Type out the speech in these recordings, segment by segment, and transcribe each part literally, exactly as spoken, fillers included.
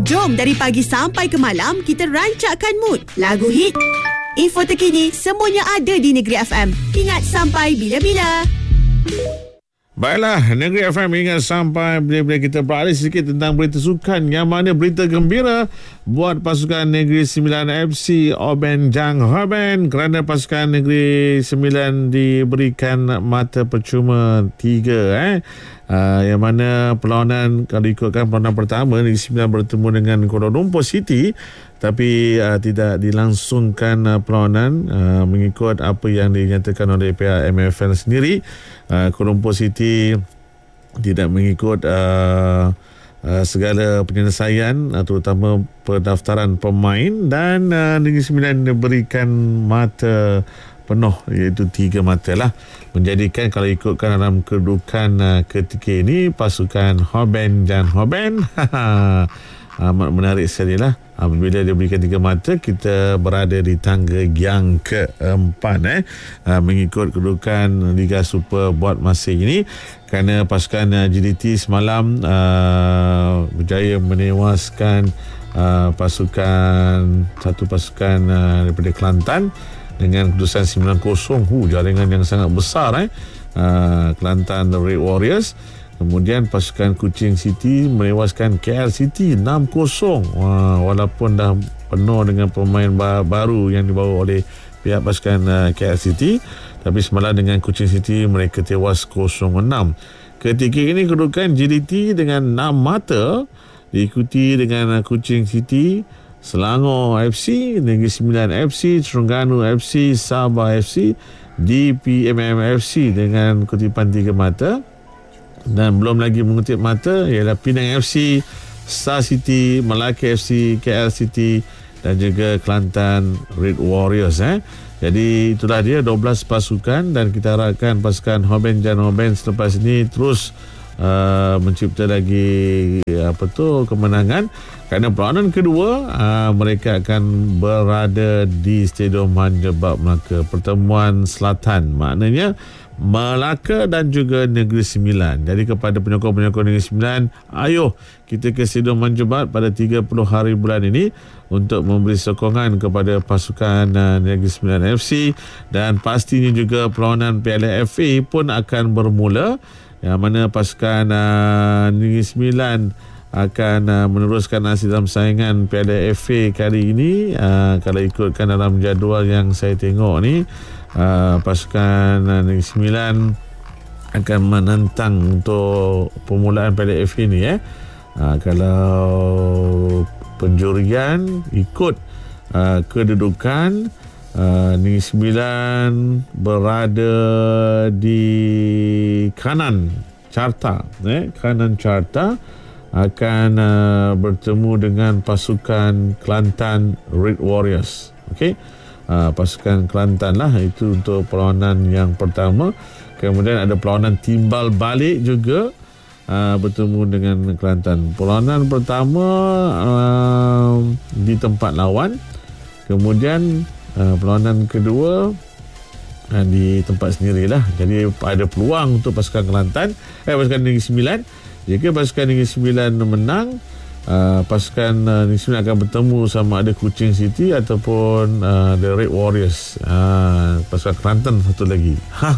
Jom dari pagi sampai ke malam kita rancakkan mood. Lagu hit, info terkini, semuanya ada di Negeri F M. Ingat sampai bila-bila. Baiklah, Negeri F M ingat sampai bila-bila. Kita beralih sedikit tentang berita sukan, yang mana berita gembira buat pasukan Negeri Sembilan F C Oben Jang Hoben, kerana pasukan Negeri Sembilan diberikan mata percuma tiga eh. Uh, yang mana perlawanan, kalau ikutkan perlawanan pertama, Negeri Sembilan bertemu dengan Kuala Lumpur City, tapi uh, tidak dilangsungkan uh, perlawanan uh, mengikut apa yang dinyatakan oleh pihak M F L sendiri. uh, Kuala Lumpur City tidak mengikut uh, uh, segala penyelesaian, uh, terutama pendaftaran pemain, dan uh, Negeri Sembilan diberikan mata penuh, iaitu tiga mata lah, menjadikan kalau ikutkan dalam kedudukan uh, ketika ini pasukan Hoben Jan Hoben amat menarik sekali lah. Apabila dia berikan tiga mata, kita berada di tangga yang keempat eh, uh, mengikut kedudukan Liga Super buat masa ini, kerana pasukan uh, G D T semalam uh, berjaya menewaskan uh, pasukan satu pasukan uh, daripada Kelantan dengan kedudukan sembilan kosong. Hu, jaringan yang sangat besar eh. Uh, Kelantan Red Warriors. Kemudian pasukan Kuching City menewaskan K L City enam kosong. Uh, walaupun dah penuh dengan pemain baru yang dibawa oleh pihak pasukan uh, K L City, tapi semalam dengan Kuching City mereka tewas kosong enam. Ketika ini kedudukan G D T dengan enam mata, diikuti dengan uh, Kuching City, Selangor F C, Negeri Sembilan F C, Terengganu F C, Sabah F C, D P M M F C dengan kutipan tiga mata, dan belum lagi mengutip mata ialah Penang F C, Star City, Melaka F C, K L City dan juga Kelantan Red Warriors eh. Jadi itulah dia dua belas pasukan, dan kita harapkan pasukan Hoben Jan Hoben selepas ini terus uh, mencipta lagi apa tu kemenangan, kerana perlawanan kedua uh, mereka akan berada di Stadium Hanjebak Melaka, pertemuan selatan, maknanya Melaka dan juga Negeri Sembilan. Jadi kepada penyokong-penyokong Negeri Sembilan, ayo kita ke Stadium Hanjebak pada tiga puluh hari bulan ini untuk memberi sokongan kepada pasukan uh, Negeri Sembilan F C, dan pastinya juga perlawanan Piala F A pun akan bermula, yang mana pasukan uh, Negeri Sembilan akan uh, meneruskan hasil dalam saingan Piala F A kali ini. Uh, kalau ikutkan dalam jadual yang saya tengok ni, uh, pasukan uh, Negeri Sembilan akan menentang untuk permulaan Piala F A ni eh. Uh, kalau penjurian ikut uh, kedudukan, uh, Negeri Sembilan berada di kanan carta eh, kanan carta, akan uh, bertemu dengan pasukan Kelantan Red Warriors. Okey, uh, pasukan Kelantan lah itu untuk perlawanan yang pertama. Kemudian ada perlawanan timbal balik juga, uh, bertemu dengan Kelantan. Perlawanan pertama uh, di tempat lawan, kemudian uh, perlawanan kedua uh, di tempat sendirilah. Jadi ada peluang untuk pasukan Kelantan eh pasukan Negeri Sembilan. Jika pasukan Negeri Sembilan menang, uh, pasukan uh, Negeri Sembilan akan bertemu sama ada Kuching City ataupun uh, The Red Warriors. Uh, pasukan Kelantan satu lagi.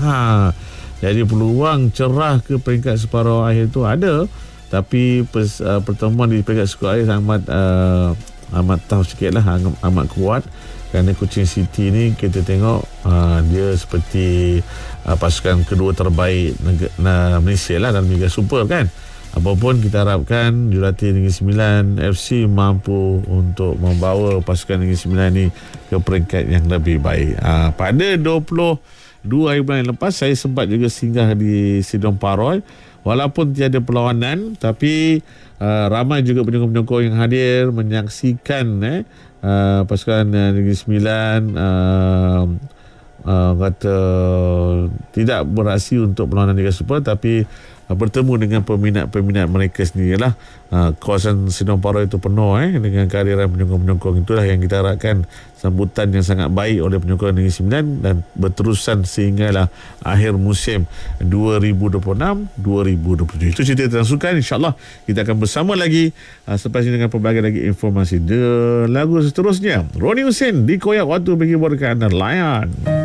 Jadi peluang cerah ke peringkat separuh akhir itu ada, tapi pers, uh, pertemuan di peringkat separuh akhir amat uh, amat tough sikit lah, amat, amat kuat, kerana Kuching City ni kita tengok uh, dia seperti uh, pasukan kedua terbaik neg- uh, Malaysia lah dalam Liga Super kan. Apapun kita harapkan Jurati Negeri Sembilan F C mampu untuk membawa pasukan Negeri Sembilan ni ke peringkat yang lebih baik. Ha, pada dua puluh dua hari bulan yang lepas, saya sempat juga singgah di Stadium Paroy. Walaupun tiada perlawanan, tapi uh, ramai juga penyokong-penyokong yang hadir menyaksikan eh, uh, pasukan uh, Negeri Sembilan uh, uh, kata tidak beraksi untuk perlawanan Liga Super, tapi uh, bertemu dengan peminat-peminat mereka sendirilah. Uh, kawasan Sinoparo itu penuh eh dengan kehadiran penyokong-penyokong. Itulah yang kita harapkan, sambutan yang sangat baik oleh penyokong Negeri Sembilan dan berterusan sehinggalah akhir musim dua ribu dua puluh enam dua ribu dua puluh tujuh. Itu cerita tentang sukan. InsyaAllah kita akan bersama lagi uh, selepas ini dengan pelbagai lagi informasi. The lagu seterusnya Roni Hussein, dikoyak waktu bagi buat anda Layan.